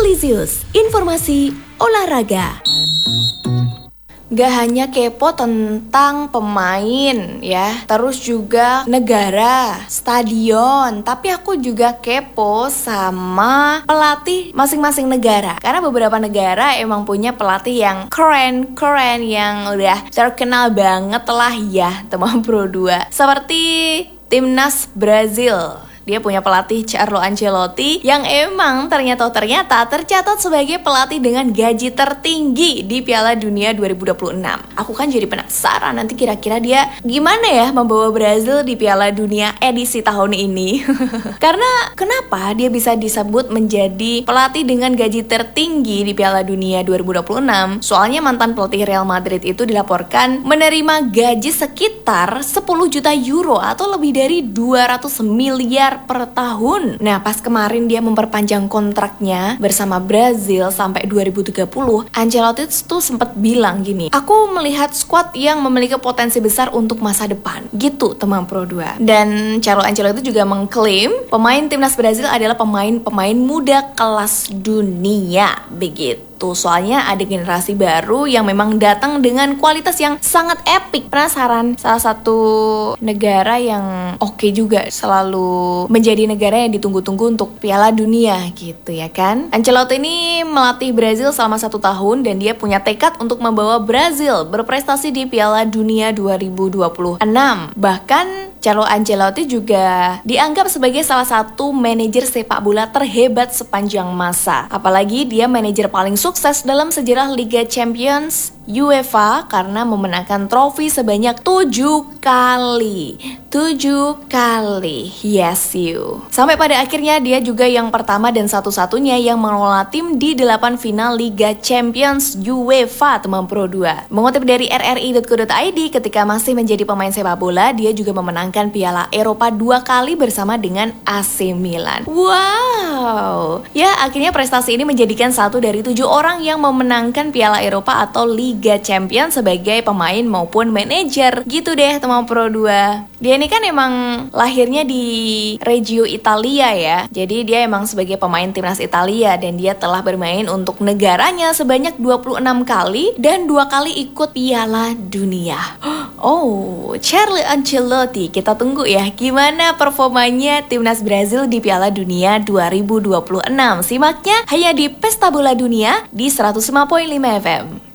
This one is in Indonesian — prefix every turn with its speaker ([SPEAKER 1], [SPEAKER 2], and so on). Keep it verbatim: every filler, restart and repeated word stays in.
[SPEAKER 1] Lisius, informasi olahraga. Gak hanya kepo tentang pemain ya, terus juga negara, stadion, tapi aku juga kepo sama pelatih masing-masing negara. Karena beberapa negara emang punya pelatih yang keren-keren, yang udah terkenal banget lah ya, teman Pro dua. Seperti timnas Brazil. Dia punya pelatih Carlo Ancelotti yang emang ternyata-ternyata tercatat sebagai pelatih dengan gaji tertinggi di Piala Dunia dua ribu dua puluh enam. Aku kan jadi penasaran nanti kira-kira dia gimana ya membawa Brazil di Piala Dunia edisi tahun ini. Karena kenapa dia bisa disebut menjadi pelatih dengan gaji tertinggi di Piala Dunia dua ribu dua puluh enam? Soalnya mantan pelatih Real Madrid itu dilaporkan menerima gaji sekitar sepuluh juta euro atau lebih dari dua ratus miliar per tahun. Nah, pas kemarin dia memperpanjang kontraknya bersama Brazil sampai dua ribu tiga puluh, Ancelotti tuh sempat bilang gini, aku melihat skuad yang memiliki potensi besar untuk masa depan. Gitu, teman Pro dua. Dan Carlo Ancelotti juga mengklaim pemain timnas Brazil adalah pemain-pemain muda kelas dunia. Begitu. Soalnya ada generasi baru yang memang datang dengan kualitas yang sangat epic. Penasaran? Salah satu negara yang oke juga, selalu menjadi negara yang ditunggu-tunggu untuk Piala Dunia gitu ya kan. Ancelotti ini melatih Brazil selama satu tahun dan dia punya tekad untuk membawa Brazil berprestasi di Piala Dunia dua ribu dua puluh enam. Bahkan Carlo Ancelotti juga dianggap sebagai salah satu manajer sepak bola terhebat sepanjang masa. Apalagi dia manajer paling sukses dalam sejarah Liga Champions UEFA karena memenangkan trofi sebanyak tujuh kali. Tujuh kali. Yes you. Sampai pada akhirnya dia juga yang pertama dan satu-satunya yang mengelola tim di delapan final Liga Champions UEFA, teman Pro dua. Mengutip dari r r i dot co dot i d, ketika masih menjadi pemain sepak bola, dia juga memenangkan Piala Eropa dua kali bersama dengan A C Milan. Wow. Ya, akhirnya prestasi ini menjadikan satu dari tujuh orang yang memenangkan Piala Eropa atau Liga Champions sebagai pemain maupun manajer. Gitu deh, teman Pro dua. Dia ini kan emang lahirnya di Reggio Italia ya. Jadi dia emang sebagai pemain timnas Italia dan dia telah bermain untuk negaranya sebanyak dua puluh enam kali dan dua kali ikut Piala Dunia. Oh, Carlo Ancelotti. Kita tunggu ya gimana performanya timnas Brazil di Piala Dunia dua ribu dua puluh enam. Simaknya hanya di Pesta Bola Dunia di seratus lima koma lima F M.